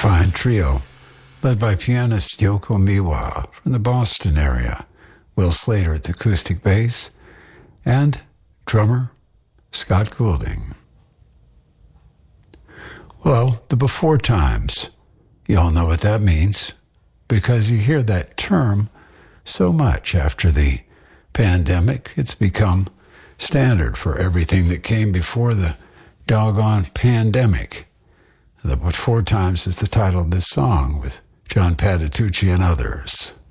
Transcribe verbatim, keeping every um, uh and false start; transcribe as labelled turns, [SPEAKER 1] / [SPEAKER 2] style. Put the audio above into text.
[SPEAKER 1] fine trio led by pianist Yoko Miwa from the Boston area, Will Slater at the acoustic bass, and drummer Scott Goulding. Well, the before times, you all know what that means, because you hear that term so much after the pandemic. It's become standard for everything that came before the doggone pandemic. The Before Times is the title of this song with John Patitucci and others.